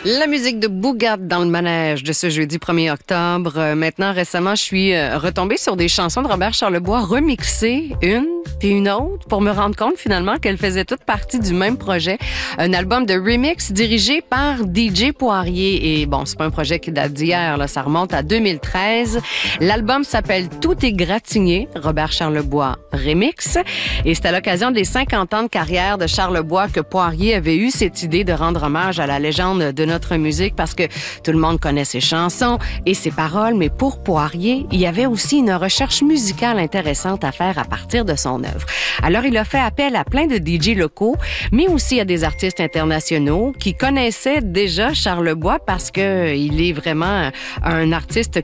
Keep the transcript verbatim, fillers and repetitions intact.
La musique de Bougat dans le manège de ce jeudi premier octobre. Euh, maintenant, récemment, je suis euh, retombée sur des chansons de Robert Charlebois remixées, une puis une autre, pour me rendre compte finalement qu'elles faisaient toutes partie du même projet. Un album de remix dirigé par D J Poirier. Et bon, c'est pas un projet qui date d'hier, là, ça remonte à deux mille treize. L'album s'appelle Tout est gratigné, Robert Charlebois remix. Et c'est à l'occasion des cinquante ans de carrière de Charlebois que Poirier avait eu cette idée de rendre hommage à la légende de notre musique parce que tout le monde connaît ses chansons et ses paroles, mais pour Poirier, il y avait aussi une recherche musicale intéressante à faire à partir de son œuvre. Alors, il a fait appel à plein de D J locaux, mais aussi à des artistes internationaux qui connaissaient déjà Charlebois parce que il est vraiment un artiste